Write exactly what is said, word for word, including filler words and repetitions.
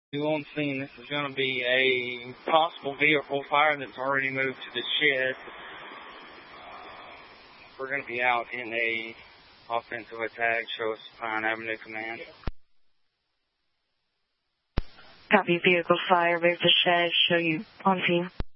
On scene, this is going to be a possible vehicle fire that's already moved to the shed. We're going to be out in a offensive attack. Show us Pine Avenue Command. Copy, vehicle fire, move to shed, show you on scene.